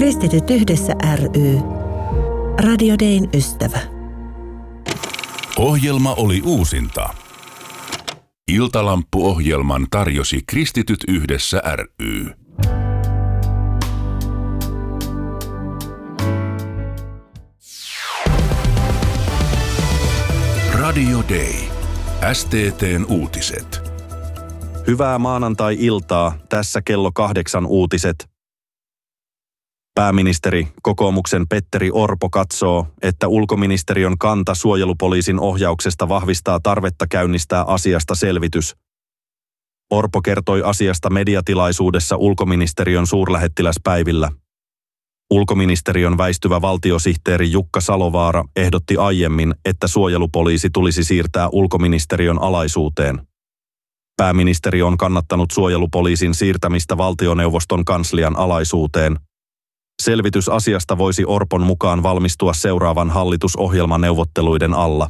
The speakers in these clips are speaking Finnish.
Kristityt yhdessä ry. Radio Dayn ystävä. Ohjelma oli uusinta. Iltalamppu-ohjelman tarjosi Kristityt yhdessä ry. Radio Day. STT:n uutiset. Hyvää maanantai-iltaa. Tässä kello 8 uutiset. Pääministeri, kokoomuksen Petteri Orpo katsoo, että ulkoministeriön kanta suojelupoliisin ohjauksesta vahvistaa tarvetta käynnistää asiasta selvitys. Orpo kertoi asiasta mediatilaisuudessa ulkoministeriön suurlähettiläspäivillä. Ulkoministeriön väistyvä valtiosihteeri Jukka Salovaara ehdotti aiemmin, että suojelupoliisi tulisi siirtää ulkoministeriön alaisuuteen. Pääministeri on kannattanut suojelupoliisin siirtämistä valtioneuvoston kanslian alaisuuteen. Selvitys asiasta voisi Orpon mukaan valmistua seuraavan hallitusohjelmaneuvotteluiden alla.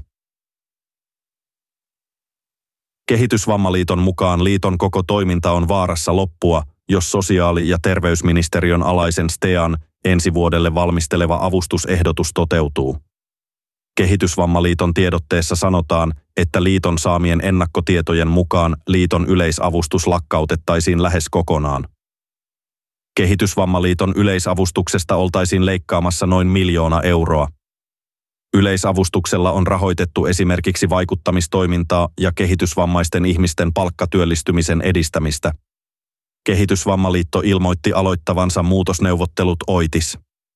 Kehitysvammaliiton mukaan liiton koko toiminta on vaarassa loppua, jos sosiaali- ja terveysministeriön alaisen STEAn ensi vuodelle valmisteleva avustusehdotus toteutuu. Kehitysvammaliiton tiedotteessa sanotaan, että liiton saamien ennakkotietojen mukaan liiton yleisavustus lakkautettaisiin lähes kokonaan. Kehitysvammaliiton yleisavustuksesta oltaisiin leikkaamassa noin 1 miljoona euroa. Yleisavustuksella on rahoitettu esimerkiksi vaikuttamistoimintaa ja kehitysvammaisten ihmisten palkkatyöllistymisen edistämistä. Kehitysvammaliitto ilmoitti aloittavansa muutosneuvottelut Oitis.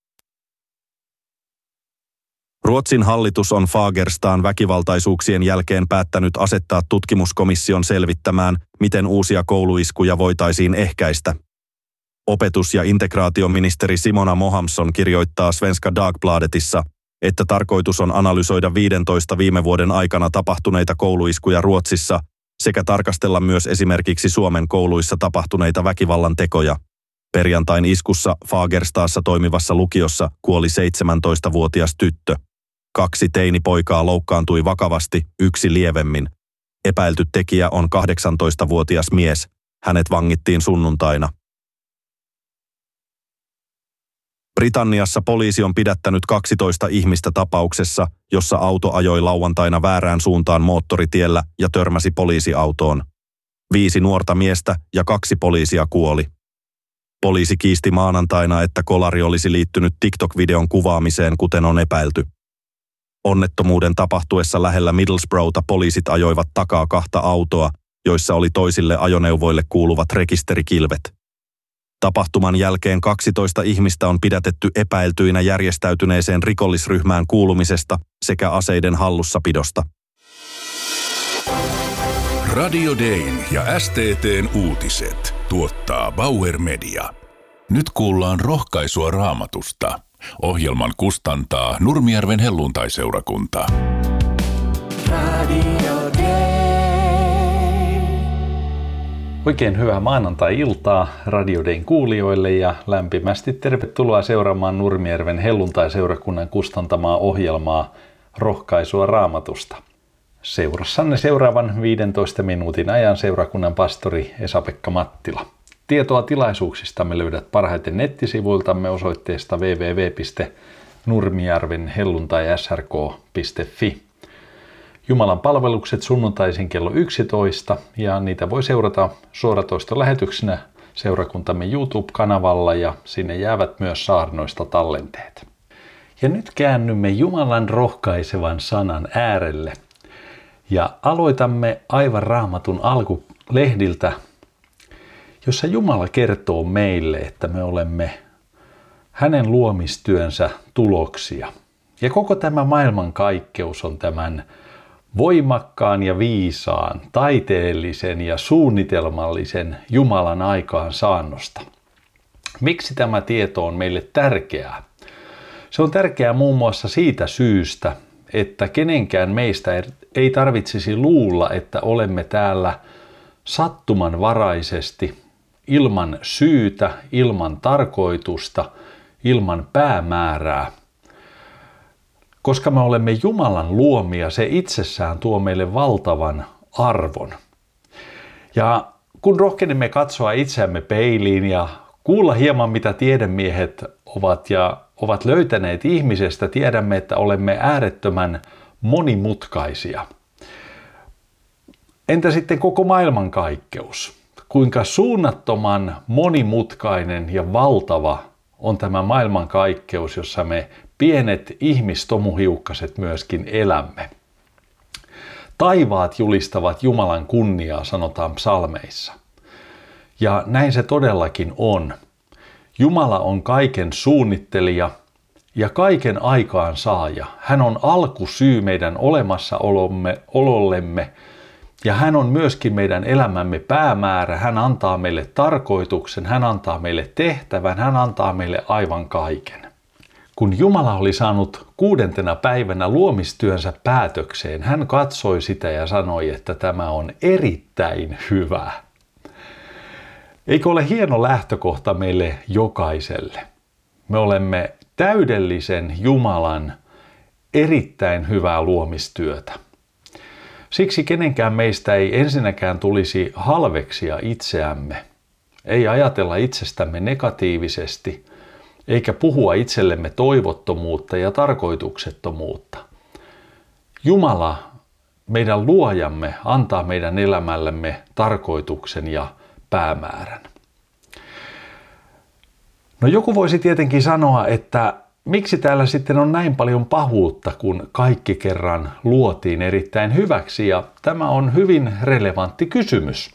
Ruotsin hallitus on Fagerstaan väkivaltaisuuksien jälkeen päättänyt asettaa tutkimuskomission selvittämään, miten uusia kouluiskuja voitaisiin ehkäistä. Opetus- ja integraatioministeri Simona Mohamsson kirjoittaa Svenska Dagbladetissa, että tarkoitus on analysoida 15 viime vuoden aikana tapahtuneita kouluiskuja Ruotsissa sekä tarkastella myös esimerkiksi Suomen kouluissa tapahtuneita väkivallan tekoja. Perjantain iskussa Fagerstaassa toimivassa lukiossa kuoli 17-vuotias tyttö. 2 teinipoikaa loukkaantui vakavasti, 1 lievemmin. Epäilty tekijä on 18-vuotias mies. Hänet vangittiin sunnuntaina. Britanniassa poliisi on pidättänyt 12 ihmistä tapauksessa, jossa auto ajoi lauantaina väärään suuntaan moottoritiellä ja törmäsi poliisiautoon. 5 nuorta miestä ja 2 poliisia kuoli. Poliisi kiisti maanantaina, että kolari olisi liittynyt TikTok-videon kuvaamiseen, kuten on epäilty. Onnettomuuden tapahtuessa lähellä Middlesbroughta poliisit ajoivat takaa 2 autoa, joissa oli toisille ajoneuvoille kuuluvat rekisterikilvet. Tapahtuman jälkeen 12 ihmistä on pidätetty epäiltyinä järjestäytyneeseen rikollisryhmään kuulumisesta sekä aseiden hallussapidosta. Radio Dayn ja STT:n uutiset tuottaa Bauer Media. Nyt kuullaan rohkaisua Raamatusta. Ohjelman kustantaa Nurmijärven helluntaiseurakunta. Radio Day. Oikein hyvää maanantai-iltaa Radio Dayn kuulijoille ja lämpimästi tervetuloa seuraamaan Nurmijärven helluntaiseurakunnan kustantamaa ohjelmaa Rohkaisua Raamatusta. Seurassanne seuraavan 15 minuutin ajan seurakunnan pastori Esa-Pekka Mattila. Tietoa tilaisuuksistamme löydät parhaiten nettisivuiltamme osoitteesta www.nurmijärvenhelluntai.srk.fi. Jumalan palvelukset sunnuntaisin kello 11 ja niitä voi seurata suoratoistolähetyksenä seurakuntamme YouTube-kanavalla ja sinne jäävät myös saarnoista tallenteet. Ja nyt käännymme Jumalan rohkaisevan sanan äärelle ja aloitamme aivan Raamatun alkulehdiltä, jossa Jumala kertoo meille, että me olemme hänen luomistyönsä tuloksia. Ja koko tämä maailmankaikkeus on tämän voimakkaan ja viisaan, taiteellisen ja suunnitelmallisen Jumalan aikaansaannosta. Miksi tämä tieto on meille tärkeää? Se on tärkeää muun muassa siitä syystä, että kenenkään meistä ei tarvitsisi luulla, että olemme täällä sattumanvaraisesti, ilman syytä, ilman tarkoitusta, ilman päämäärää. Koska me olemme Jumalan luomia, se itsessään tuo meille valtavan arvon. Ja kun rohkenemme katsoa itseämme peiliin ja kuulla hieman, mitä tiedemiehet ovat löytäneet ihmisestä. Tiedämme, että olemme äärettömän monimutkaisia. Entä sitten koko maailmankaikkeus? Kuinka suunnattoman monimutkainen ja valtava on tämä maailmankaikkeus, jossa me pienet ihmistomuhiukkaset myöskin elämme. Taivaat julistavat Jumalan kunniaa, sanotaan psalmeissa. Ja näin se todellakin on. Jumala on kaiken suunnittelija ja kaiken aikaansaaja. Hän on alkusyy meidän olemassaolollemme ja hän on myöskin meidän elämämme päämäärä. Hän antaa meille tarkoituksen, hän antaa meille tehtävän, hän antaa meille aivan kaiken. Kun Jumala oli saanut 6. päivänä luomistyönsä päätökseen, hän katsoi sitä ja sanoi, että tämä on erittäin hyvä. Eikö ole hieno lähtökohta meille jokaiselle? Me olemme täydellisen Jumalan erittäin hyvää luomistyötä. Siksi kenenkään meistä ei ensinnäkään tulisi halveksia itseämme, ei ajatella itsestämme negatiivisesti, eikä puhua itsellemme toivottomuutta ja tarkoituksettomuutta. Jumala, meidän luojamme, antaa meidän elämällemme tarkoituksen ja päämäärän. No joku voisi tietenkin sanoa, että miksi täällä sitten on näin paljon pahuutta, kun kaikki kerran luotiin erittäin hyväksi, ja tämä on hyvin relevantti kysymys.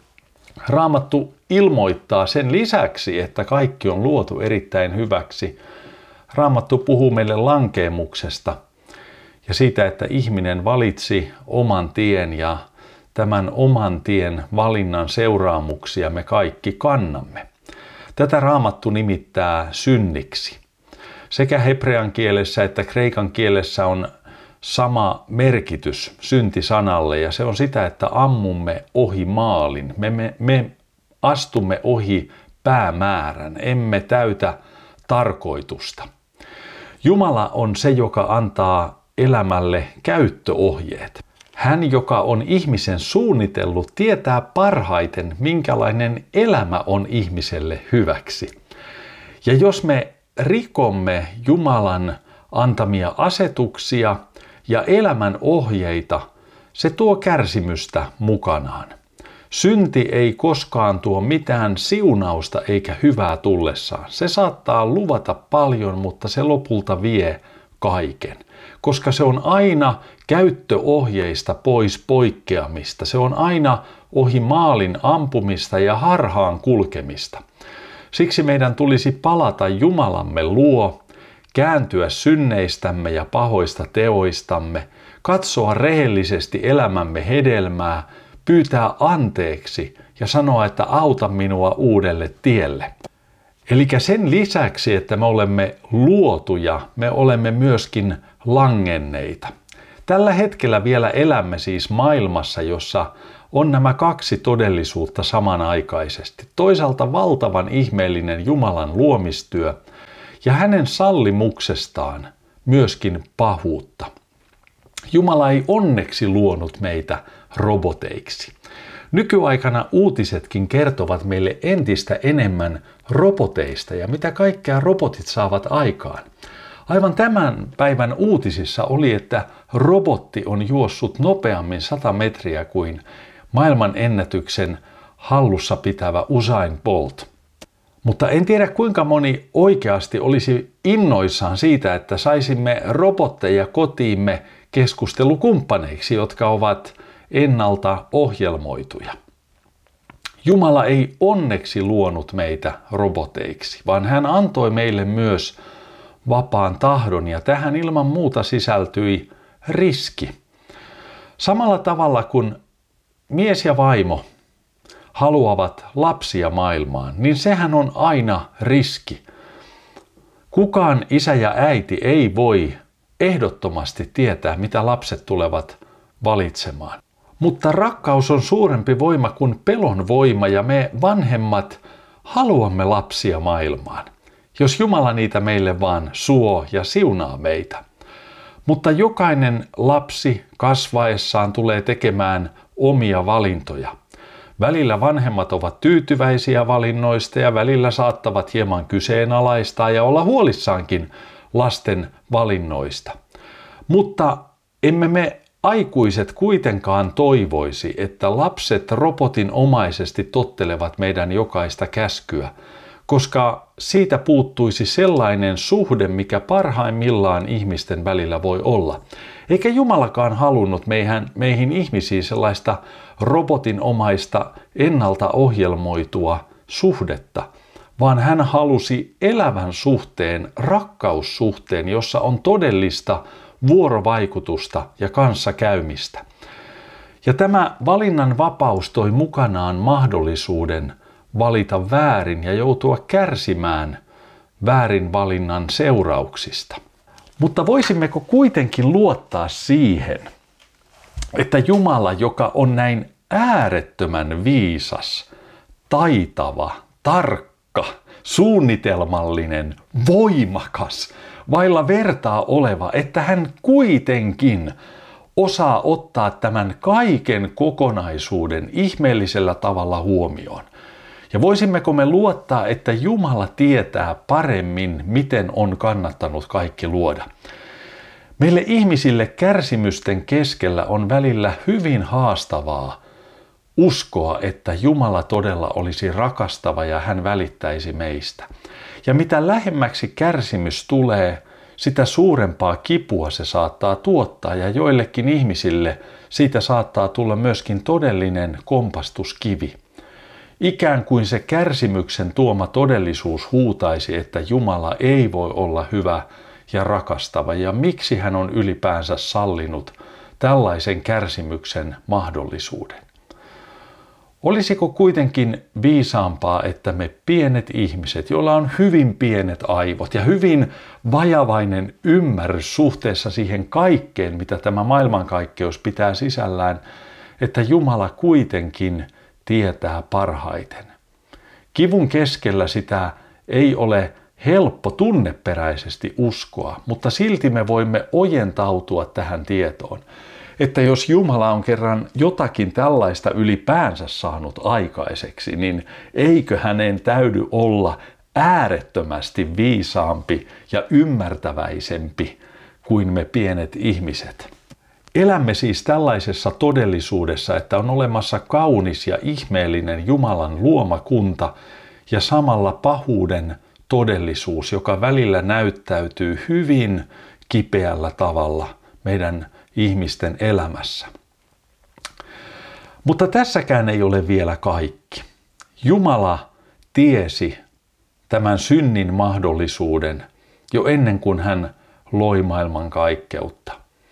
Raamattu ilmoittaa sen lisäksi, että kaikki on luotu erittäin hyväksi. Raamattu puhuu meille lankeemuksesta ja siitä, että ihminen valitsi oman tien ja tämän oman tien valinnan seuraamuksia me kaikki kannamme. Tätä Raamattu nimittää synniksi. Sekä hebrean kielessä että kreikan kielessä on sama merkitys syntisanalle ja se on sitä, että ammumme ohi maalin. Me astumme ohi päämäärän, emme täytä tarkoitusta. Jumala on se, joka antaa elämälle käyttöohjeet. Hän, joka on ihmisen suunnitellut, tietää parhaiten, minkälainen elämä on ihmiselle hyväksi. Ja jos me rikomme Jumalan antamia asetuksia ja elämän ohjeita, se tuo kärsimystä mukanaan. Synti ei koskaan tuo mitään siunausta eikä hyvää tullessaan. Se saattaa luvata paljon, mutta se lopulta vie kaiken. Koska se on aina käyttöohjeista pois poikkeamista. Se on aina ohi maalin ampumista ja harhaan kulkemista. Siksi meidän tulisi palata Jumalamme luo, kääntyä synneistämme ja pahoista teoistamme, katsoa rehellisesti elämämme hedelmää, pyytää anteeksi ja sanoa, että auta minua uudelle tielle. Eli sen lisäksi, että me olemme luotuja, me olemme myöskin langenneita. Tällä hetkellä vielä elämme siis maailmassa, jossa on nämä kaksi todellisuutta samanaikaisesti. Toisaalta valtavan ihmeellinen Jumalan luomistyö ja hänen sallimuksestaan myöskin pahuutta. Jumala ei onneksi luonut meitä roboteiksi. Nykyaikana uutisetkin kertovat meille entistä enemmän roboteista ja mitä kaikkea robotit saavat aikaan. Aivan tämän päivän uutisissa oli, että robotti on juossut nopeammin 100 metriä kuin maailman ennätyksen hallussa pitävä Usain Bolt. Mutta en tiedä kuinka moni oikeasti olisi innoissaan siitä, että saisimme robotteja kotiimme keskustelukumppaneiksi, jotka ovat ennalta ohjelmoituja. Jumala ei onneksi luonut meitä roboteiksi, vaan hän antoi meille myös vapaan tahdon ja tähän ilman muuta sisältyi riski. Samalla tavalla kuin mies ja vaimo haluavat lapsia maailmaan, niin sehän on aina riski. Kukaan isä ja äiti ei voi ehdottomasti tietää, mitä lapset tulevat valitsemaan. Mutta rakkaus on suurempi voima kuin pelon voima ja me vanhemmat haluamme lapsia maailmaan, jos Jumala niitä meille vaan suo ja siunaa meitä. Mutta jokainen lapsi kasvaessaan tulee tekemään omia valintoja. Välillä vanhemmat ovat tyytyväisiä valinnoista ja välillä saattavat hieman kyseenalaistaa ja olla huolissaankin lasten valinnoista. Mutta emme me aikuiset kuitenkaan toivoisi, että lapset robotinomaisesti tottelevat meidän jokaista käskyä, koska siitä puuttuisi sellainen suhde, mikä parhaimmillaan ihmisten välillä voi olla. Eikä Jumalakaan halunnut meihin ihmisiin sellaista robotinomaista ennalta ohjelmoitua suhdetta, vaan hän halusi elävän suhteen, rakkaussuhteen, jossa on todellista vuorovaikutusta ja kanssakäymistä. Ja tämä valinnan vapaus toi mukanaan mahdollisuuden valita väärin ja joutua kärsimään väärin valinnan seurauksista. Mutta voisimmeko kuitenkin luottaa siihen, että Jumala, joka on näin äärettömän viisas, taitava, tarkka, suunnitelmallinen, voimakas, vailla vertaa oleva, että hän kuitenkin osaa ottaa tämän kaiken kokonaisuuden ihmeellisellä tavalla huomioon. Ja voisimmeko me luottaa, että Jumala tietää paremmin, miten on kannattanut kaikki luoda? Meille ihmisille kärsimysten keskellä on välillä hyvin haastavaa uskoa, että Jumala todella olisi rakastava ja hän välittäisi meistä. Ja mitä lähemmäksi kärsimys tulee, sitä suurempaa kipua se saattaa tuottaa ja joillekin ihmisille siitä saattaa tulla myöskin todellinen kompastuskivi. Ikään kuin se kärsimyksen tuoma todellisuus huutaisi, että Jumala ei voi olla hyvä ja rakastava ja miksi hän on ylipäänsä sallinut tällaisen kärsimyksen mahdollisuuden. Olisiko kuitenkin viisaampaa, että me pienet ihmiset, joilla on hyvin pienet aivot ja hyvin vajavainen ymmärrys suhteessa siihen kaikkeen, mitä tämä maailmankaikkeus pitää sisällään, että Jumala kuitenkin tietää parhaiten. Kivun keskellä sitä ei ole helppo tunneperäisesti uskoa, mutta silti me voimme ojentautua tähän tietoon, että jos Jumala on kerran jotakin tällaista ylipäänsä saanut aikaiseksi, niin eikö hänen täydy olla äärettömästi viisaampi ja ymmärtäväisempi kuin me pienet ihmiset. Elämme siis tällaisessa todellisuudessa, että on olemassa kaunis ja ihmeellinen Jumalan luomakunta ja samalla pahuuden todellisuus, joka välillä näyttäytyy hyvin kipeällä tavalla meidän ihmisten elämässä. Mutta tässäkään ei ole vielä kaikki. Jumala tiesi tämän synnin mahdollisuuden jo ennen kuin hän loi maailman kaikkeutta.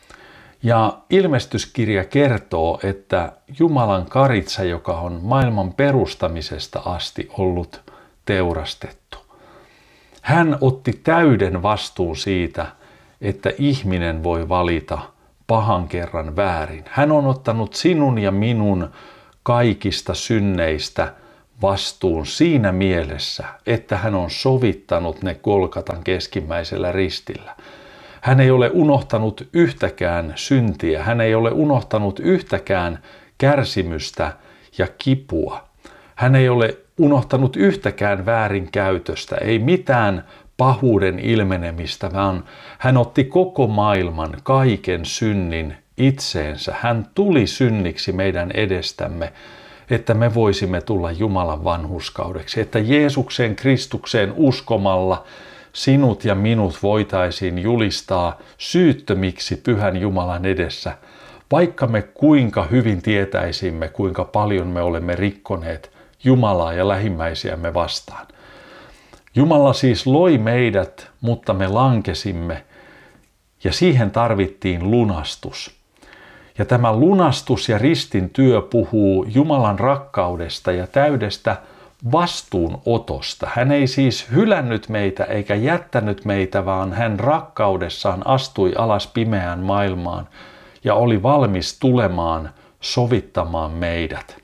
Ja ilmestyskirja kertoo, että Jumalan karitsa, joka on maailman perustamisesta asti ollut teurastettu, hän otti täyden vastuun siitä, että ihminen voi valita pahan kerran väärin. Hän on ottanut sinun ja minun kaikista synneistä vastuun siinä mielessä, että hän on sovittanut ne Golgatan keskimmäisellä ristillä. Hän ei ole unohtanut yhtäkään syntiä, hän ei ole unohtanut yhtäkään kärsimystä ja kipua. Hän ei ole unohtanut yhtäkään väärinkäytöstä, ei mitään pahuuden ilmenemistä, vaan hän otti koko maailman, kaiken synnin itseensä. Hän tuli synniksi meidän edestämme, että me voisimme tulla Jumalan vanhurskaudeksi, että Jeesukseen Kristukseen uskomalla sinut ja minut voitaisiin julistaa syyttömiksi Pyhän Jumalan edessä, vaikka me kuinka hyvin tietäisimme, kuinka paljon me olemme rikkoneet Jumalaa ja lähimmäisiämme vastaan. Jumala siis loi meidät, mutta me lankesimme, ja siihen tarvittiin lunastus. Ja tämä lunastus ja ristin työ puhuu Jumalan rakkaudesta ja täydestä vastuunotosta. Hän ei siis hylännyt meitä eikä jättänyt meitä, vaan hän rakkaudessaan astui alas pimeään maailmaan ja oli valmis tulemaan sovittamaan meidät.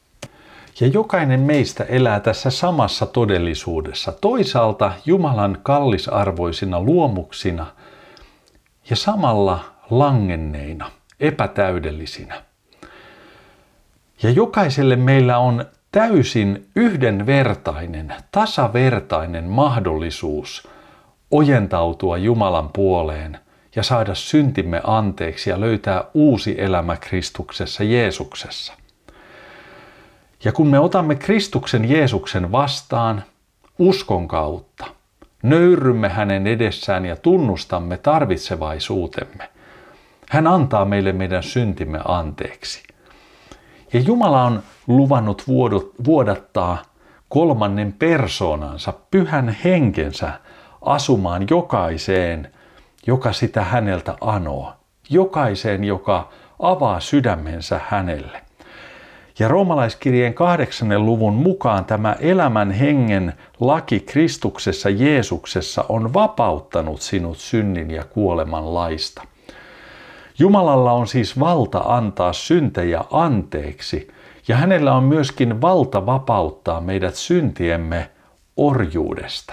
Ja jokainen meistä elää tässä samassa todellisuudessa, toisaalta Jumalan kallisarvoisina luomuksina ja samalla langenneina, epätäydellisinä. Ja jokaiselle meillä on täysin yhdenvertainen, tasavertainen mahdollisuus ojentautua Jumalan puoleen ja saada syntimme anteeksi ja löytää uusi elämä Kristuksessa Jeesuksessa. Ja kun me otamme Kristuksen Jeesuksen vastaan uskon kautta, nöyrrymme hänen edessään ja tunnustamme tarvitsevaisuutemme, hän antaa meille meidän syntimme anteeksi. Ja Jumala on luvannut vuodattaa kolmannen persoonansa, pyhän henkensä, asumaan jokaiseen, joka sitä häneltä anoo. Jokaiseen, joka avaa sydämensä hänelle. Ja roomalaiskirjeen 8. luvun mukaan tämä elämän hengen laki Kristuksessa Jeesuksessa on vapauttanut sinut synnin ja kuoleman laista. Jumalalla on siis valta antaa syntejä anteeksi, ja hänellä on myöskin valta vapauttaa meidät syntiemme orjuudesta.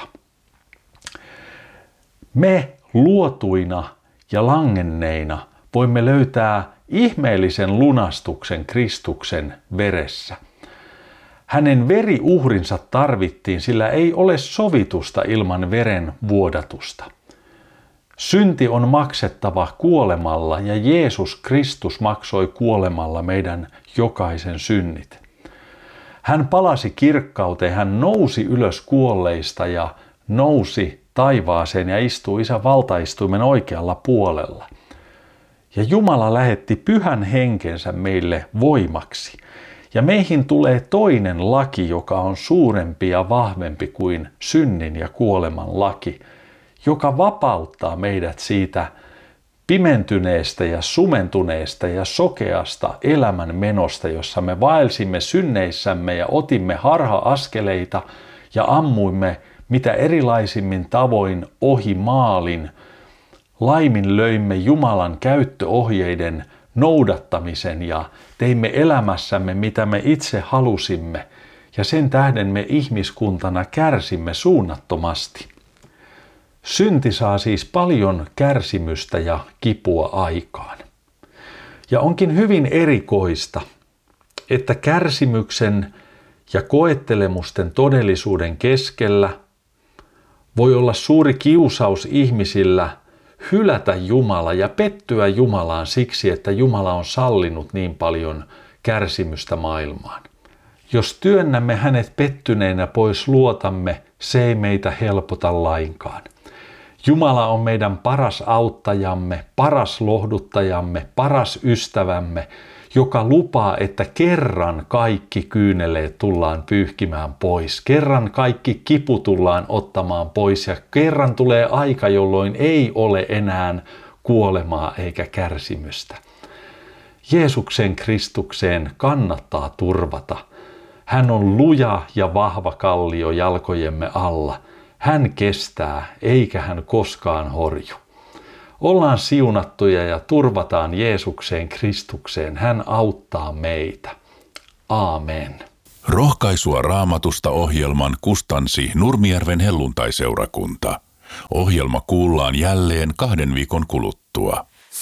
Me luotuina ja langenneina voimme löytää ihmeellisen lunastuksen Kristuksen veressä. Hänen veriuhrinsa tarvittiin, sillä ei ole sovitusta ilman veren vuodatusta. Synti on maksettava kuolemalla ja Jeesus Kristus maksoi kuolemalla meidän jokaisen synnit. Hän palasi kirkkauteen, hän nousi ylös kuolleista ja nousi taivaaseen ja istuu Isän valtaistuimen oikealla puolella. Ja Jumala lähetti pyhän henkensä meille voimaksi. Ja meihin tulee toinen laki, joka on suurempi ja vahvempi kuin synnin ja kuoleman laki, joka vapauttaa meidät siitä pimentyneestä ja sumentuneesta ja sokeasta elämän menosta, jossa me vaelsimme synneissämme ja otimme harha-askeleita ja ammuimme mitä erilaisimmin tavoin ohi maalin, laiminlöimme Jumalan käyttöohjeiden noudattamisen ja teimme elämässämme mitä me itse halusimme, ja sen tähden me ihmiskuntana kärsimme suunnattomasti. Synti saa siis paljon kärsimystä ja kipua aikaan. Ja onkin hyvin erikoista, että kärsimyksen ja koettelemusten todellisuuden keskellä voi olla suuri kiusaus ihmisillä hylätä Jumala ja pettyä Jumalaan siksi, että Jumala on sallinut niin paljon kärsimystä maailmaan. Jos työnnämme hänet pettyneinä pois luotamme, se ei meitä helpota lainkaan. Jumala on meidän paras auttajamme, paras lohduttajamme, paras ystävämme, joka lupaa, että kerran kaikki kyyneleet tullaan pyyhkimään pois. Kerran kaikki kipu tullaan ottamaan pois ja kerran tulee aika, jolloin ei ole enää kuolemaa eikä kärsimystä. Jeesuksen Kristukseen kannattaa turvata. Hän on luja ja vahva kallio jalkojemme alla. Hän kestää, eikä hän koskaan horju. Ollaan siunattuja ja turvataan Jeesukseen Kristukseen. Hän auttaa meitä. Aamen. Rohkaisua Raamatusta ohjelman kustansi Nurmijärven helluntaiseurakunta. Ohjelma kuullaan jälleen 2 viikon kuluttua.